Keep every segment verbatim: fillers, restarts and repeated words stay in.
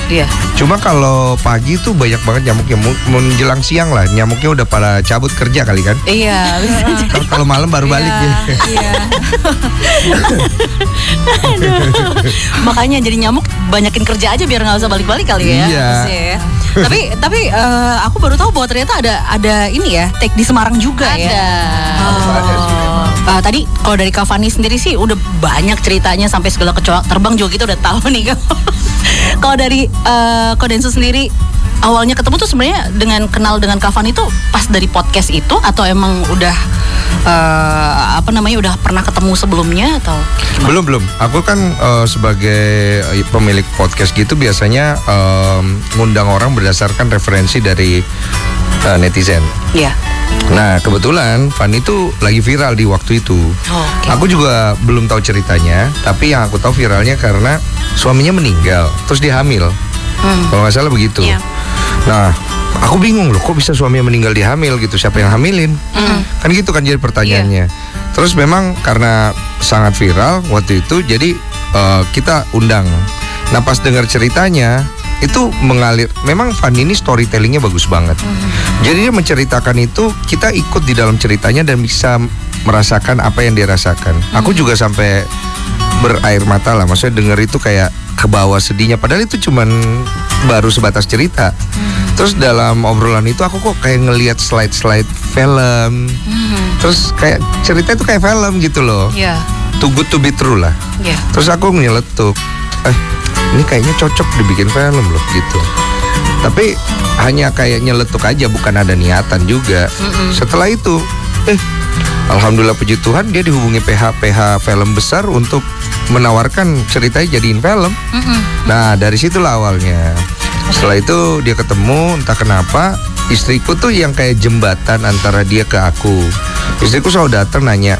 Iya. Cuma kalau pagi tuh banyak banget nyamuknya. Menjelang siang lah, nyamuknya udah pada cabut kerja kali kan? Iya. Kalau malam baru balik Iya, dia. iya. Makanya jadi nyamuk banyakin kerja aja biar nggak usah balik-balik kali ya. Iya. Ya. tapi tapi uh, aku baru tahu bahwa ternyata ada ada ini ya, take di Semarang juga Ada. ya. Oh. Ada sih memang. Uh, tadi kalau dari Kak Fani sendiri sih udah banyak ceritanya sampai segala kecoa terbang juga kita udah tahu nih. Kalau dari uh, Kodensu sendiri awalnya ketemu tuh sebenarnya dengan kenal dengan Kak Fani itu pas dari podcast itu atau emang udah uh, apa namanya udah pernah ketemu sebelumnya atau gimana? Belum belum. Aku kan uh, sebagai pemilik podcast gitu biasanya um, ngundang orang berdasarkan referensi dari uh, netizen. Iya. Nah kebetulan Fani tuh lagi viral di waktu itu. Oh, okay. Aku juga belum tahu ceritanya, tapi yang aku tahu viralnya karena suaminya meninggal, terus dia hamil. Hmm. Kalau nggak salah begitu. Iya. Nah, aku bingung loh, kok bisa suaminya meninggal di hamil gitu? Siapa yang hamilin? Mm. Kan gitu kan jadi pertanyaannya. Terus memang karena sangat viral waktu itu, jadi uh, kita undang. Nah pas dengar ceritanya itu mengalir. Memang Fani ini storytellingnya bagus banget. Mm. Jadi dia menceritakan itu, kita ikut di dalam ceritanya dan bisa merasakan apa yang dia rasakan. Mm. Aku juga sampai berair mata lah, maksudnya denger itu kayak ke bawah sedihnya. Padahal itu cuman baru sebatas cerita. Hmm. Terus dalam obrolan itu aku kok kayak ngelihat slide-slide film. Hmm. Terus kayak cerita itu kayak film gitu loh. Iya. Too good to be true lah. Iya. Terus aku nyeletuk, eh ini kayaknya cocok dibikin film loh gitu. Tapi hanya kayak nyeletuk aja, bukan ada niatan juga. Mm-mm. Setelah itu, eh alhamdulillah puji Tuhan dia dihubungi P H P H film besar untuk menawarkan ceritanya jadiin film. Mm-mm. Nah dari situlah awalnya. Setelah itu dia ketemu, entah kenapa istriku tuh yang kayak jembatan antara dia ke aku. Istriku selalu datang nanya,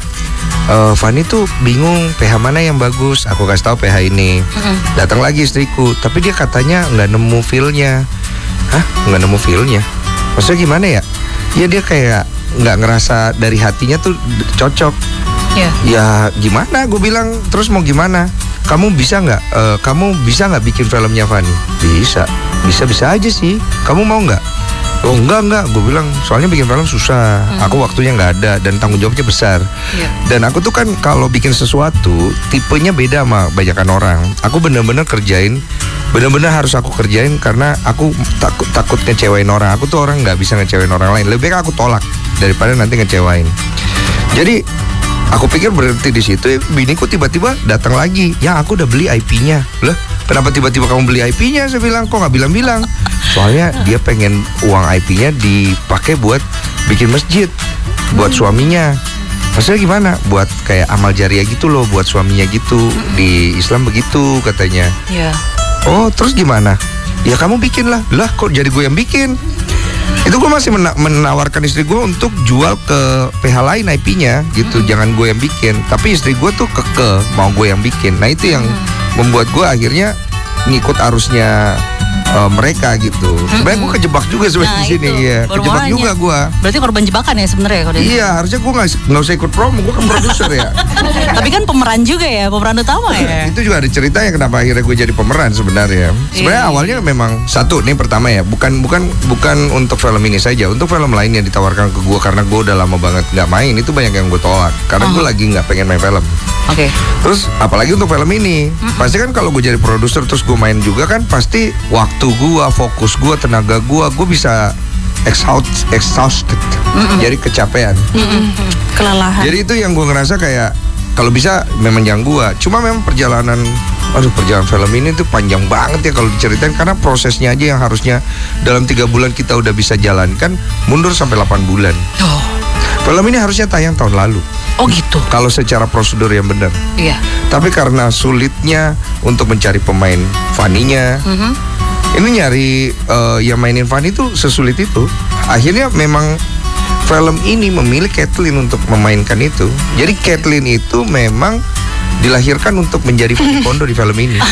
e, Fani tuh bingung P H mana yang bagus. Aku kasih tahu P H ini. Mm-mm. Datang lagi istriku, tapi dia katanya nggak nemu feel-nya. Hah? Nggak nemu feel-nya? Maksudnya gimana ya? Ya dia kayak nggak ngerasa dari hatinya tuh cocok. Yeah. Ya gimana? Gue bilang terus mau gimana? Kamu bisa nggak? Uh, kamu bisa nggak bikin filmnya Fani? Bisa, bisa bisa aja sih. Kamu mau nggak? Oh enggak enggak. Gue bilang soalnya bikin film susah. Hmm. Aku waktunya nggak ada dan tanggung jawabnya besar. Yeah. Dan aku tuh kan kalau bikin sesuatu tipenya beda sama banyakan orang. Aku bener-bener kerjain. Benar-benar harus aku kerjain karena aku takut takut ngecewain orang. Aku tuh orang nggak bisa ngecewain orang lain. Lebih baik aku tolak daripada nanti ngecewain. Jadi aku pikir berhenti di situ. Biniku tiba-tiba datang lagi. Ya aku udah beli I P-nya. Loh, kenapa tiba-tiba kamu beli I P-nya? Saya bilang kok nggak bilang-bilang. Soalnya dia pengen uang I P-nya dipakai buat bikin masjid buat suaminya. Maksudnya gimana? Buat kayak amal jariah gitu loh, buat suaminya gitu. Di Islam begitu katanya. Iya. Oh terus gimana? Ya kamu bikin lah. Lah kok jadi gue yang bikin? Itu gue masih mena- menawarkan istri gue untuk jual ke P H lain I P-nya gitu. Mm-hmm. Jangan gue yang bikin. Tapi istri gue tuh keke mau gue yang bikin. Nah itu yang mm-hmm. membuat gue akhirnya ngikut arusnya uh, mereka gitu. Sebenarnya gue kejebak juga sebenarnya nah, di sini ya. Kejebak juga gue. Berarti korban jebakan ya sebenarnya kalau Iya, harusnya gue nggak nggak usah ikut promo, gue kan produser ya. Tapi kan pemeran juga ya, pemeran utama ya. Itu juga ada ceritanya kenapa akhirnya gue jadi pemeran sebenarnya. Sebenarnya yeah. awalnya memang satu nih pertama ya, bukan bukan bukan untuk film ini saja, untuk film lain yang ditawarkan ke gue karena gue udah lama banget nggak main, itu banyak yang gue tolak karena uh-huh. gue lagi nggak pengen main film. Oke. Okay. Terus apalagi untuk film ini, mm-hmm. pasti kan kalau gue jadi produser terus gue main juga kan pasti waktu gue, fokus gue, tenaga gue, gue bisa exhaust, exhausted, mm-hmm. jadi kecapean, mm-hmm. kelelahan. Jadi itu yang gue ngerasa kayak kalau bisa memang yang gue. Cuma memang perjalanan, aduh perjalanan film ini tuh panjang banget ya kalau diceritain karena prosesnya aja yang harusnya dalam tiga bulan kita udah bisa jalankan mundur sampai delapan bulan. Oh. Film ini harusnya tayang tahun lalu. Oh gitu. Kalau secara prosedur yang benar. Iya. Tapi karena sulitnya untuk mencari pemain Faninya, mm-hmm. ini nyari uh, yang mainin Fani itu sesulit itu. Akhirnya memang film ini memilih Kathleen untuk memainkan itu. Jadi Kathleen itu memang dilahirkan untuk menjadi Fani Kondo di film ini.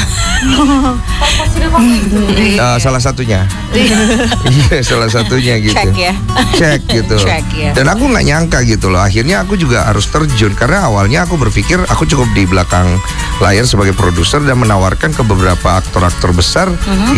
uh, salah satunya. Iya, salah satunya gitu. Cek ya. Cek gitu. Check, ya. Dan aku nggak nyangka gitu loh. Akhirnya aku juga harus terjun karena awalnya aku berpikir aku cukup di belakang layar sebagai produser dan menawarkan ke beberapa aktor-aktor besar. Mm-hmm.